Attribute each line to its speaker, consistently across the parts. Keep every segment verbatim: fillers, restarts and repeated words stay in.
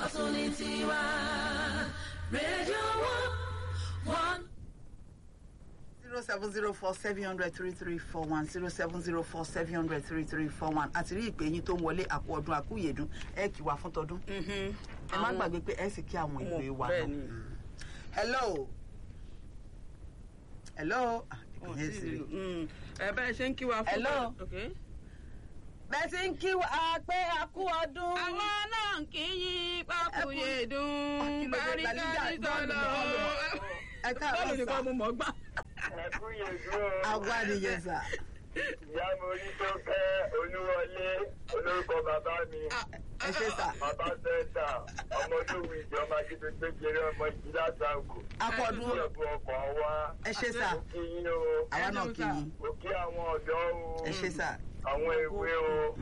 Speaker 1: ọ̀tún ní tiwa rédíò one.
Speaker 2: zero seven zero four seven hundred three three four one zero seven zero four seven hundred three three four one àti rí ìpè yín tó ń wọlé àpò ọdún àkúyèdún ẹ kì wá fún tọdún ẹ má gbàgbé pé ẹ sì kí àwọn ìwé wa náà. hello hello
Speaker 3: ẹ bẹ́ẹ̀ ṣe ń kí wa fún
Speaker 2: hello bẹ́ẹ̀ ti ń kí wa pé a kú ọdún.
Speaker 3: àwọn náà ń kí yín pákúyèdún báríkàdí sọlọ.
Speaker 2: ẹ káàárọ̀ sá
Speaker 3: nìkan mo mọ̀ gbà.
Speaker 2: àwa nìyẹn sá.
Speaker 4: ìyá mi orí tó kẹ́ olúwọlé olórúkọ bàbá mi.
Speaker 2: ẹ ṣe sá.
Speaker 4: bàbá sẹ́ńtà ọmọ olówó ìjọba jíde gbẹgbẹrẹ ọmọ ìjìlá sango.
Speaker 2: akọdún
Speaker 4: ìjọba ọkàn wa.
Speaker 2: ẹ ṣe sá.
Speaker 4: kí yín o.
Speaker 2: àwa náà kí yín.
Speaker 4: mo kí àwọn ọ̀dọ́ o.
Speaker 2: ẹ ṣe sá.
Speaker 4: àwọn èwe o.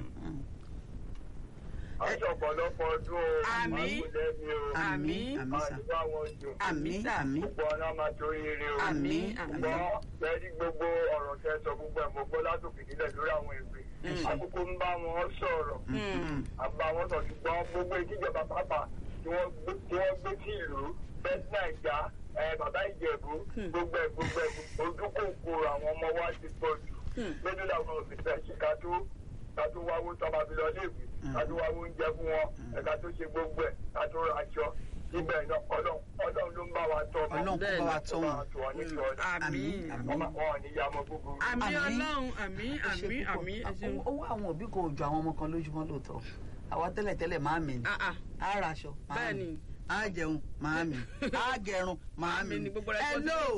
Speaker 4: aṣọ ọ̀pọ̀lọpọ̀ ọdún o.
Speaker 3: àmín
Speaker 2: àmín àmín sá.
Speaker 4: àìsàn àwọn ojú.
Speaker 2: àmín àmín
Speaker 4: gbogbo ọ̀nà máa tó ire o.
Speaker 2: àmín
Speaker 4: gbọ́
Speaker 2: àmín.
Speaker 4: lẹ́rí gbogbo ọ̀rọ̀ tẹ́ sọ gbogbo ẹ̀ mo gbọ́ látòkè nílẹ̀ lórí àwọn ìwé. àkókò ń bá wọn sọ̀rọ̀. àbá wọn sọ ṣùgbọ́n gbogbo ìdíjọba pápá tí wọ́n gbé sí ìlú bẹ́ẹ̀ nàìjà bàbá ìjẹ̀bú gbogbo ẹ̀ gbogbo ẹ̀ ojú kòkòrò àwọn ọmọ wa ti pọ̀ jù. lójú làwọn òṣìṣẹ́ ṣe ká tó ká tó wáwó tó máa fi lọ léèwé ká tó wáwó oúnjẹ fún wọn ẹ̀ka tó ṣe gbogbo ẹ̀ ká tó ra aṣọ ibẹ̀ náà ọlọ́run ló ń bá wa tọ́ ọmọ
Speaker 2: ọlọ́run kó bá wa tọ́ wọn.
Speaker 3: àmín
Speaker 4: wọn ò ní ya ọmọ gbogbo.
Speaker 3: àmín ọlọ́run àmín àmín àmín ẹ ṣeun.
Speaker 2: owó àwọn òbí kò ju àwọn ọmọ kan lójúmọ́ lóòótọ́ àwa tẹ́lẹ̀tẹ́lẹ̀ máa mi ni á ra aṣọ máa mi á jẹun máa mi á gẹrun máa mi ni. hello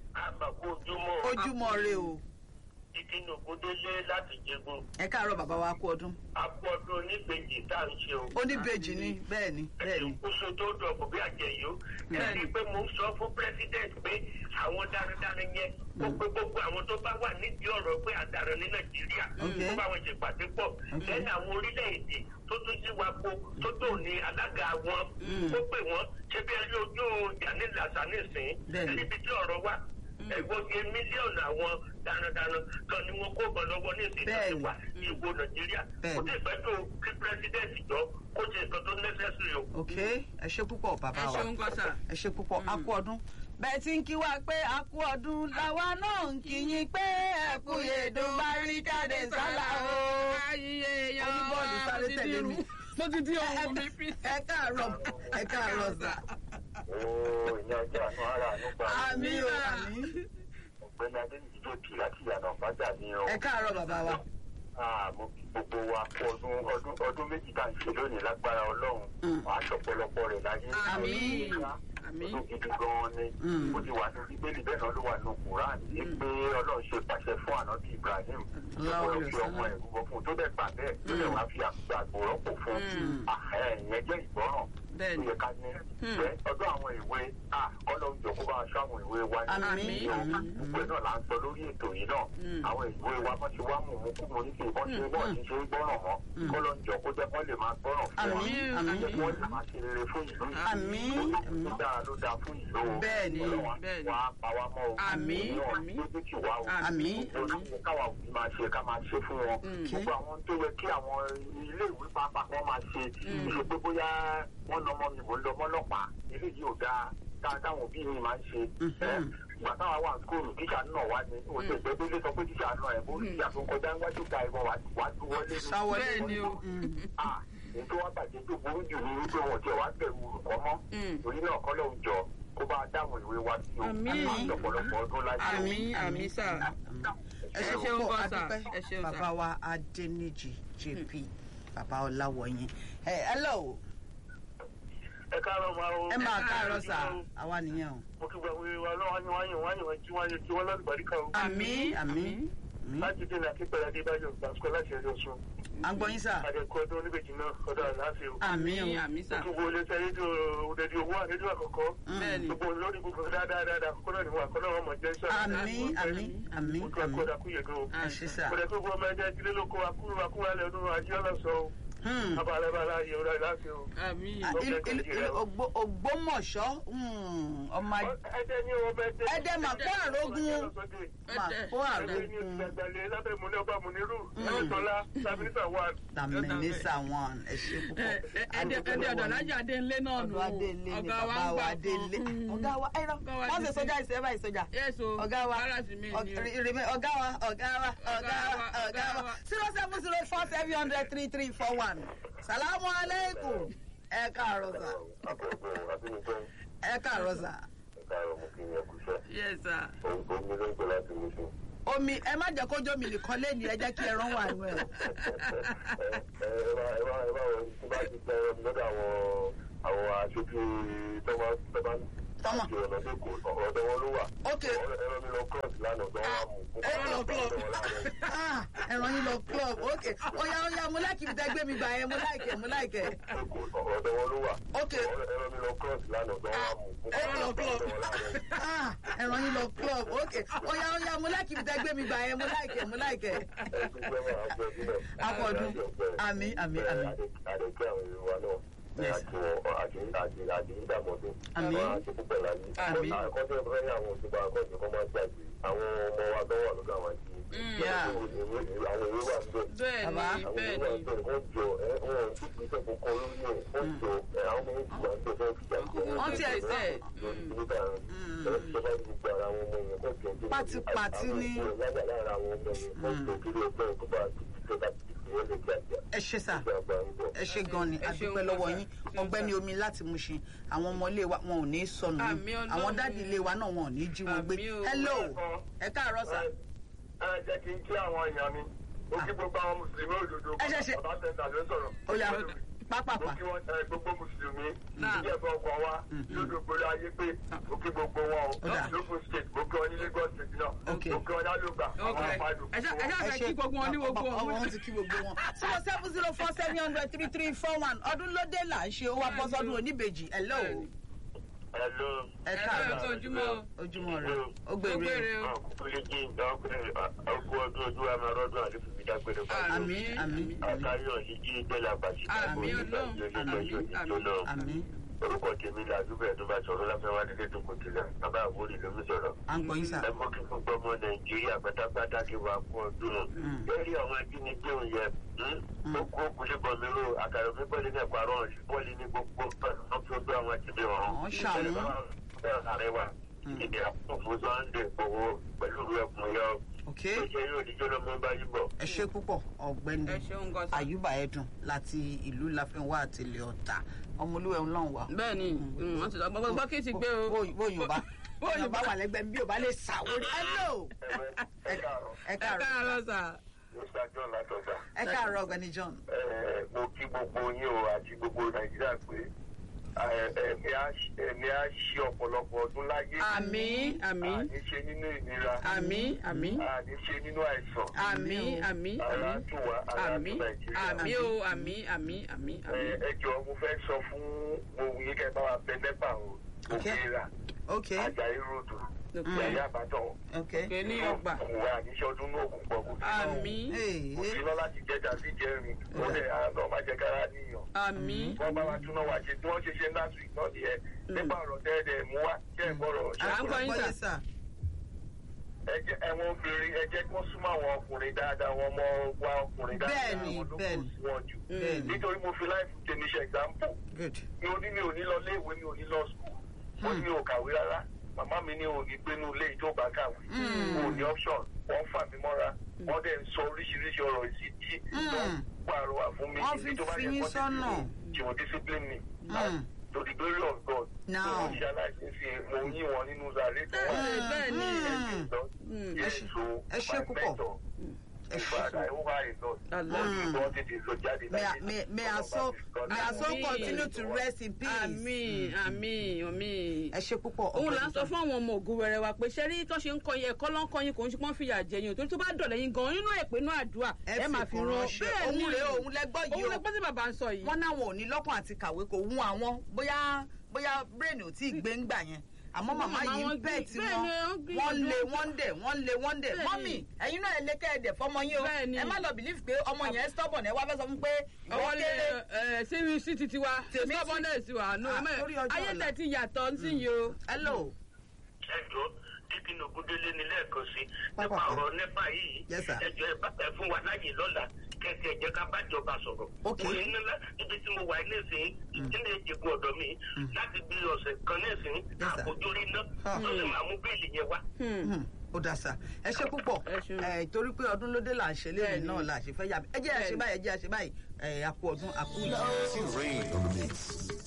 Speaker 2: ojúmọ́ re o.
Speaker 4: ìdínà ògúndélé láti jẹgun.
Speaker 2: ẹ káàárọ̀ bàbá wa kú ọdún.
Speaker 4: àpò ọdún oníbejì tá à ń ṣe o.
Speaker 2: oníbejì ni bẹ́ẹ̀ ni bẹ́ẹ̀ ni.
Speaker 4: oṣù tó dọ̀bù bí àjẹyó. ẹ rí i pé mo ń sọ fún president pé àwọn darandaran yẹn kó pé gbogbo àwọn tó bá wà nídìí ọ̀rọ̀ pé àdàrà ní nàìjíríà kó bá wọn ṣèpàdé pọ̀ lẹ́yìn àwọn orílẹ̀-èdè tó tún sí wa po tó tó ní alága wọn ó pè wọ́n ṣé bí ẹni ojú Gani Lasani sìn níbi tí ọ̀rọ̀ wà ẹgbọ́gẹ mílíọ̀nù àwọn darandaran kan ni wọn kó bọ̀ lọ́wọ́ ní ìsìn ìwà ìwò nàìjíríà kò tí ì fẹ́ tó kí pírẹsidẹ́ǹtì jọ kó ṣe nǹkan tó nẹ́sẹ̀sì o.
Speaker 2: ok ẹ ṣe púpọ̀ bàbá wa
Speaker 3: ẹ ṣeun kọ́sà.
Speaker 2: ẹ ṣe púpọ̀ a kú ọdún. bẹ́ẹ̀ tí ń kí wa pé a kú ọdún làwa náà ń kí yín pé ẹ kú yèdùn báríkàdé sálà o. oníbọ̀ọ̀lù sáré tẹ̀lé mi.
Speaker 3: mo ti di ọmọ mi fi.
Speaker 2: ẹ káàárọ̀ ẹ káàárọ̀ sà.
Speaker 4: ooo ìyá ọjọ́ àánú ara àánú gbà.
Speaker 2: àmì o àmì.
Speaker 4: ọ̀gbẹ́ni adéyìí tó kì láti ìyànà ọ̀fájà ní o.
Speaker 2: ẹ káàárọ̀ bàbá wa.
Speaker 4: mo kí gbogbo wa kú ọdún ọdún ọdún méjì tá à ń ṣe lónìí lágbára ọlọ́run wàá ṣọ̀pọ̀lọpọ̀ rẹ̀ láyé.
Speaker 3: àmín àmín.
Speaker 4: ọdún gidi gan-an ni ó ti wà ní bíbélì bẹ́ẹ̀ náà ló wà ní Kùránì ní pé ọlọ́run ṣe pàṣẹ fún ànábì Ibrahim ó fi ọmọ ẹ̀ rúbọ fún un tó dẹ̀ gbà bẹ́ẹ̀ tó dẹ̀ wá fi àgbò rọ́pò fún un ìyẹn jẹ́ ìgbọ́ràn tó yẹ ká ní ọdún àwọn ìwé ọlọ́run jọ kó bá aṣọ àwọn ìwé wa ní ìwé náà là ń sọ lórí ètò yìí náà àwọn ìwé wa bọ́n ti wá mú mú kú mú ní kí wọ́n ti wọ́n ti ṣe é gbọ́ràn mọ́ ọlọ́run jọ kó jẹ́ wọ́n lè máa gbọ́ràn fún wọn jẹ́ wọ́n lè máa ṣe rere fún ìlú yìí ó dáa ló dáa fún ìlú o
Speaker 2: bẹ́ẹ̀ni
Speaker 4: bẹ́ẹ̀ni wà á pa wá mọ́ o
Speaker 3: àmín
Speaker 4: àmín lójú tì wá o
Speaker 2: àmín
Speaker 4: àmín káwa òbí máa ṣe ká máa ṣe fún wọn gbogbo àwọn tó yẹ kí àwọn ilé ìwé pàápàá kan máa ṣe ìṣe pé bóyá wọ́n nà ọmọ mi mò ń lọ mọ́lọ́pàá ilé yìí ò dáa táwọn òbí mi máa ń ṣe ìgbà táwa wà skóòlù tíṣà náà wá ní oṣù ìgbẹ́gbẹ́lé sọ pé tíṣà náà ẹ̀ bó tíṣà tó ń kọjá níwájú ta ìwọ̀n wá tú wọlé ní.
Speaker 3: bẹ́ẹ̀ ni o.
Speaker 4: èyí tó wá bàjẹ́ tó burú jù ní wípé wọn tiẹ̀ wá bẹ̀rù olùkọ́ mọ́ torí náà kọ́ lóun jọ kó bá dáhùn ìwé wa sí o àti ọ̀pọ̀lọpọ̀ ọdún láyé.
Speaker 3: àmín àmín sà.
Speaker 2: ẹ ṣe púpọ̀ adúpẹ́ bàbá wa Adéníjì J P bàbá Ọláwọ̀yìn. ẹ hello.
Speaker 4: ẹ káàárọ̀ máa o.
Speaker 2: ẹ máa káàárọ̀ sà àwa nìyẹn o.
Speaker 4: mo kí gbàgbé wa lọ́wọ́ ni wọ́n yàn wọ́n yàn wọ́n tí wọ́n yàn tí wọ́n lọ́dún bàríkà o.
Speaker 2: àmín àmín.
Speaker 4: láti dènà akípẹ̀lẹ̀ adébáyọ̀ gbàsùkọ́ láti ẹ̀rọ sùn.
Speaker 2: à ń gbọ́ yín sà.
Speaker 4: àdẹ̀kọ́ ọdún oníbejì náà ọ̀dọ̀ àlàáfíà o.
Speaker 2: àmín
Speaker 3: àmín sà.
Speaker 4: gbogbo ilé iṣẹ́ rédíò òdèdè owó àrédíò àkọ́kọ́.
Speaker 3: bẹ́ẹ̀ni.
Speaker 4: gbogbo lórí gbogbo dáadáa kókó náà ni wọn àkọ́nà wọn mọ̀ jẹ́ sọ́ọ̀.
Speaker 2: àmín àmín àmín àmín.
Speaker 4: kódà kú yẹ gan o.
Speaker 2: ẹ ṣe sà.
Speaker 4: kódà kó gbọ́ ọmọ ẹja ìdílé lóko akúrò akúrò alẹ́ ọdún ajé ọlọ́sọ o. abalẹ́bàlá yẹ ọ̀rẹ́ láti o.
Speaker 3: àmì.
Speaker 2: Ah, il- il- il- Ògbó- Ògbómọ̀ṣọ́ mm, ọmọ aj-
Speaker 4: ẹdẹ ní ọmọ ẹdẹ.
Speaker 2: Ẹdẹ mà kó àrógún mà kó
Speaker 4: ẹdẹ ní
Speaker 2: àrógún
Speaker 4: ìgbàgbàlẹ̀ lábẹ́ ìmúlẹ̀ ọba múnirú lọ́tọ́lá sábẹ́sà wà.
Speaker 2: làmìnísà wọn ẹ ṣe púpọ̀.
Speaker 3: ẹdẹ ẹdẹ ọ̀dọ̀ alájà adéńlé náà nù.
Speaker 2: ọ̀dọ̀ adélé ni
Speaker 3: ọ̀gá wa
Speaker 2: bàbá
Speaker 3: ń
Speaker 2: wa
Speaker 3: gbà
Speaker 2: adélé
Speaker 3: fún.
Speaker 2: ọ̀gá wa ẹ̀rọ
Speaker 3: Ọ̀gá wa
Speaker 2: wọ́n ṣe
Speaker 3: ti
Speaker 2: sọ́jà ìṣẹ́ báyìí sọ́jà
Speaker 3: yẹ́sọ
Speaker 2: ọ̀gá wa
Speaker 3: káràsì mi ni o.
Speaker 2: ọ̀gá ọ̀gá wa ọ̀gá wa ọ̀gá wa ọ̀gá wa zero seven zero four seven hundred three three four one salamu aleykum ẹ káàárọ̀ sà ẹ káàárọ̀ sà
Speaker 3: yes sir.
Speaker 2: omi ẹ má jẹ́ kójó mi nìkan lé ní ẹ jẹ́ kí ẹran wà nù ẹ.
Speaker 4: àwọn aṣojú tọ́mọ
Speaker 2: Tọ́mọ.
Speaker 4: ọ̀nà lẹ́kọ̀ọ́ ọ̀dọ̀ wọn ló wà.
Speaker 2: ok
Speaker 4: ẹ̀rọ mi lọ kọ́ọ̀tù lánàá tó wà mú.
Speaker 2: ẹran lọ club ah ẹran yín lọ club ok oya oya mo láìkì mi tẹ gbé mi gbà yẹn mo láìkẹ mo láìkẹ
Speaker 4: ọ̀dọ̀ wọn ló wà.
Speaker 2: ok
Speaker 4: ẹ̀rọ mi lọ kọ́ọ̀tù lánàá tó wà mú.
Speaker 2: ẹran lọ club ah ẹran yín lọ club ok oya oya mo láìkì mi tẹ gbé mi gbà yẹn mo láìkẹ mo láìkẹ akọọdún àmì àmì àmì
Speaker 4: àdèkè àwọn èrò wa náà. àti àti àti àti ìdàmọ́dé.
Speaker 2: Àmín.
Speaker 4: àti púpẹ̀ láyé.
Speaker 2: Àmín.
Speaker 4: àkọ́jọ́ ìfẹ́ ní àwọn òṣùpá akọ́jọ́ kọ́ máa gbàgbé àwọn ọmọ wa tó wà lọ́dọ̀ àwọn àti
Speaker 2: Yeah.
Speaker 4: àwọn ìwé wà níbẹ̀.
Speaker 3: bẹ́ẹ̀
Speaker 2: Bàbá.
Speaker 3: ni
Speaker 4: àwọn
Speaker 3: bẹ́ẹ̀
Speaker 4: ìwé wà
Speaker 3: ni.
Speaker 4: níbẹ̀ wọ́n jọ ẹ wọ́n tún fi iṣẹ́ kókó lórí ẹ̀ wọ́n jọ ẹ àwọn ọmọ yẹn ti wà níbẹ̀ fẹ́ẹ́ fi jàgbé.
Speaker 3: Wọ́n ti ẹ̀ sẹ́.
Speaker 2: Pátipàti ni. ẹ ṣe sà ẹ ṣe gan ni
Speaker 3: Ẹ ṣeun
Speaker 2: adúpẹ́ lọ́wọ́
Speaker 3: gan
Speaker 2: yín
Speaker 3: sà. Ṣeun
Speaker 2: ọ̀gbẹ́ni
Speaker 3: sà.
Speaker 2: omi láti Mushin àwọn ọmọ ilé wa wọn ò ní sọnù
Speaker 3: Àmín Ọlọ́run.
Speaker 2: àwọn dáàdì ilé wa náà wọn ò ní jí wọn gbé
Speaker 3: Àmín o.
Speaker 2: hello ẹ káàárọ̀ sà
Speaker 4: ẹ jẹ́ kí n kí àwọn èèyàn mi ó kí gbogbo àwọn mùsùlùmí òdodo
Speaker 2: Ẹ ṣe ṣe.
Speaker 4: bàbá tẹ̀sán ló sọ̀rọ̀.
Speaker 2: ó yá
Speaker 4: ó
Speaker 2: pápápá
Speaker 4: kí wọ́n ẹ gbogbo mùsùlùmí
Speaker 3: Náà.
Speaker 4: ilé ẹ̀fọ́ ọkọ̀ wa lódò gbòòrò ayé pé ó kí gbogbo wọn
Speaker 2: Ó dà.
Speaker 4: o lókun state ó kí wọn ní Lagos state náà
Speaker 2: Ok.
Speaker 4: ó kí wọn ní Alógbà
Speaker 3: ok
Speaker 4: àwọn àpáàdù.
Speaker 3: ẹ ṣá- ẹ ṣáà fẹ́ kí gbogbo wọn ní gbogbo
Speaker 2: ọmọ
Speaker 3: ọ̀hún.
Speaker 2: wọn ti kí gbogbo wọn. zero seven zero four seven hundred three three four one ọdún lóde là ń ṣe ó wá bọ́ sọ́dún oníbejì hello
Speaker 4: Hello.
Speaker 2: ẹ
Speaker 3: ẹ
Speaker 2: káàárọ̀
Speaker 3: káàárọ̀ ojúmọ́.
Speaker 2: ojúmọ́ rẹ ó
Speaker 3: ó
Speaker 2: gbèrè
Speaker 3: gbére o.
Speaker 4: ọkùnrin jí ọkùnrin ọkùnrin ọdún ojú àmì ọdún àlefu mi dágbére
Speaker 2: àmì àmì àmì
Speaker 4: àkárí ọ̀yí jí ìgbẹ́lẹ̀ àbàṣì
Speaker 3: Àmín Ọlọ́run.
Speaker 2: àmì
Speaker 4: orúkọ tèmi là dúbẹ̀ tó bá sọ̀rọ̀ láfẹ́ wá nílé tó kò tilẹ̀ bàbá àwòrán ló ń sọ̀rọ̀.
Speaker 2: à ń gbọ́ yín sà.
Speaker 4: ẹ mọ́ kí gbogbo ọmọ Nàìjíríà pátápátá kí wàá kú ọdún lórí àwọn ajínigbé òun yẹ ó kú òkúlé bọ̀mí ro àkàrà òfin bọ́ọ̀lì náà parọ́ ọ̀sìn bọ́ọ̀lì ní gbogbo ọ̀sán tó gbé àwọn àtìlẹ́ ọ̀hún.
Speaker 2: Wọ́n ṣàánú.
Speaker 4: bẹ́ẹ̀ àrẹwà ìdí àpòfò Sunday Igboho pẹ̀lú ìlú ẹkùn yọ.
Speaker 2: ok
Speaker 4: ó jẹ́ yóò díjọ́ lọ́mọ bá yí bọ̀.
Speaker 2: ẹ ṣe púpọ̀ ọ̀gbẹ́ni
Speaker 3: ẹ ṣeun gan sà.
Speaker 2: Àyùbá Ẹ̀dùn láti ìlú Láfẹ́nwá àtìlẹ̀ Ọ̀tà ọmọlúwẹ̀ ńlọ́run wa.
Speaker 3: bẹ́ẹ̀ ni mm, wọ́n ti sọ gbogbo gbọ́ kí n ti gbé o.
Speaker 2: bó yorùbá bó yorùbá wà lẹ́gbẹ̀ẹ́ bí yorùbá lè ṣàwórí hello
Speaker 4: ẹ káàárọ̀
Speaker 2: ẹ
Speaker 3: ẹ
Speaker 2: káàárọ̀
Speaker 3: káàárọ̀ sà.
Speaker 4: Mr John látọ̀dá.
Speaker 2: ẹ káàárọ̀ ọ̀gbẹ́ni John.
Speaker 4: Ẹ, mo kí gbogbo yín o àti gbogbo Nàìjíríà pé ẹ, ẹ̀mí á ṣe- ẹ̀mí á ṣe ọ̀pọ̀lọpọ̀ ọdún láyé.
Speaker 3: àmín àmín
Speaker 4: àní ṣe nínú ìnira.
Speaker 3: àmín àmín
Speaker 4: àní ṣe nínú àìsàn.
Speaker 3: àmín àmín
Speaker 4: ara
Speaker 3: àmín
Speaker 4: tù wá ara tù
Speaker 3: àmín
Speaker 4: Nàìjíríà.
Speaker 3: àmín o àmín àmín àmín
Speaker 4: Ẹ,
Speaker 3: àmín.
Speaker 4: ẹ jọ mo fẹ́ sọ fún mo wù yín kẹ́ bá wa bẹ mẹ́fà o.
Speaker 2: Ok.
Speaker 4: Òkèèrà
Speaker 2: ok
Speaker 4: Àjàyí ròdù Yàyà Àbàdàn.
Speaker 2: ok
Speaker 3: òkè ní ọgbà.
Speaker 4: Òwò àníṣe ọdún ní òkun pọ̀ kò sí náà.
Speaker 3: àmín
Speaker 2: ee
Speaker 4: Kò sí lọ láti jẹjà sí jẹrin. Ó lè àná má jẹ kára níyàn.
Speaker 3: àmín.
Speaker 4: Wọ́n bá wa túná wa ṣe tí wọ́n ṣe ṣe last week náà nìyẹn. Nípa ọ̀rọ̀ tẹ́ẹ̀dẹ̀ mú wá jẹ́ ìgbọ́rọ̀ ṣe.
Speaker 3: À ń gbọ́ yín
Speaker 2: Gbọ́
Speaker 3: sà.
Speaker 2: yín sà.
Speaker 4: Ẹ jẹ́ ẹ̀wọ̀n obìnrin ẹ jẹ́ kí wọ́n súnmọ́ àwọn ọkùnrin dáadáa àwọn ọmọ wa ọkùnrin dáadáa.
Speaker 2: Bẹ́ẹ̀ni,
Speaker 4: àwọn ló kù
Speaker 2: bẹ́ẹ̀ni.
Speaker 4: sí wọn jù.
Speaker 2: Bẹ́ẹ̀ni.
Speaker 4: Nítorí mo fi láìpù tèmi ṣe example.
Speaker 2: good
Speaker 4: Mi ò ní mi ò ní lọ léèwé mi ò ní lọ school. Mo ní mi ò kàwé rárá. Màmá mi ní òní gbénú ilé ìjọ bá kàwé. Mo ní option. Wọ́n fà mí mọ́ra. Wọ́n dẹ̀ ń sọ oríṣiríṣi ọ̀rọ̀ ìsìtí. Wọ́n pàrọwà fún mi.
Speaker 2: Wọ́n fi
Speaker 4: Ibi tó bá
Speaker 2: fi
Speaker 4: yẹ
Speaker 2: yín
Speaker 4: kó ti
Speaker 2: sọ́nà.
Speaker 4: fi She will discipline me.
Speaker 2: Mm.
Speaker 4: To the glory of God.
Speaker 2: Now.
Speaker 4: Mo ṣe aláìsí fi mo yín wọn nínú sàré tó wà.
Speaker 3: Bẹ́ẹ̀ bẹ́ẹ̀ ni.
Speaker 2: Mm. Ẹ ṣe- ẹ ṣe púpọ̀. Ẹ ṣe púpọ̀. May I- may- may our soul- may our soul
Speaker 3: Àmín.
Speaker 2: continue to rest in peace.
Speaker 3: àmín àmín àmín.
Speaker 2: ẹ ṣe púpọ̀
Speaker 3: òun là
Speaker 2: ọ̀gbẹ́ni
Speaker 3: ń sọ
Speaker 2: John.
Speaker 3: fún àwọn ọmọ ògùn wẹrẹ wa pé ṣe rí tó ṣe ń kọ yẹn ẹ̀kọ́ ló ń kọ yín kò ń ṣe pọ́n fìyà jẹ yín o torí tó bá dọ̀lẹ́ yín gan nínú èpè inú àdúrà ẹ máa fi ran
Speaker 2: ránṣẹ́. òun rèé òun lẹ́gbọ́ yìí
Speaker 3: òun
Speaker 2: o.
Speaker 3: lẹ́gbọ́n tí bàbá ń sọ yìí.
Speaker 2: wọ́n náwọn ò ní lọ́kàn àti kàwé kò wún àwọn bóyá bóyá brain ò tí ì gbé ńgbà yẹn àmọ́ màmá
Speaker 3: Màmá
Speaker 2: yìí ń
Speaker 3: wọn
Speaker 2: bẹ́ẹ̀
Speaker 3: gbé-
Speaker 2: tí
Speaker 3: bẹ́ẹ̀ ni,
Speaker 2: wọ́n
Speaker 3: wọ́n gbé
Speaker 2: wọ́n
Speaker 3: ọdún.
Speaker 2: lé wọ́n dẹ̀ wọ́n lé wọ́n dẹ̀
Speaker 3: Bẹ́ẹ̀
Speaker 2: mọ́mì
Speaker 3: ni.
Speaker 2: ẹ̀yin náà ẹ lé kẹ́ ẹ dẹ̀ fọmọ yín o
Speaker 3: Bẹ́ẹ̀ ni.
Speaker 2: ẹ má lọ bìlíf pé ọmọ yẹn stubborn ẹ wá fẹ́ sọ fún pé ìwọ
Speaker 3: ọwọ́
Speaker 2: kéré.
Speaker 3: lè sí sí ti tiwa
Speaker 2: Tèmi ti-
Speaker 3: stubbornness wa no
Speaker 2: Ah,
Speaker 3: ẹ
Speaker 2: torí
Speaker 3: mẹ́
Speaker 2: ọjọ́
Speaker 3: ayé
Speaker 2: ọ̀la.
Speaker 3: tẹ̀ ti yàtọ̀ ń sìn yìí o.
Speaker 2: hello.
Speaker 5: ẹjọ́ dídín ogúndélé ní lẹ́ẹ̀kan sí
Speaker 2: Pápá
Speaker 5: nípa
Speaker 2: kan.
Speaker 5: ọ̀rọ̀ nẹ́pà yìí
Speaker 2: Yes, sir.
Speaker 5: ẹjọ́ ẹ bá ẹ fún wa láyè lọ́la kẹsì ẹ̀jẹ̀ ká bá jọba sọ̀rọ̀.
Speaker 2: Okay.
Speaker 5: òye nílá ibi tí mo wà nísìnyí ìdílé ìjẹ̀bú ọ̀dọ̀ mi láti bí ọ̀sẹ̀ kan nísìnyí
Speaker 2: Yes, sir.
Speaker 5: àkójọ rí ná
Speaker 2: Ah.
Speaker 5: tó sì máa mú bẹ́ẹ̀lì yẹn wá.
Speaker 2: Hmm, ó dá sá ẹ ṣe púpọ̀
Speaker 3: Ẹ ṣeun.
Speaker 2: ẹ torí pé ọdún ló dé là ń ṣe lẹ́yìn
Speaker 3: Bẹ́ẹ̀ni.
Speaker 2: náà là ṣe fẹ́ yà ẹ jẹ́ àṣẹ
Speaker 3: Bẹ́ẹ̀ni.
Speaker 2: báyìí ẹ jẹ́ àṣẹ báyìí ẹ àpò ọdún àpò ìyá.
Speaker 6: Rain on the mix.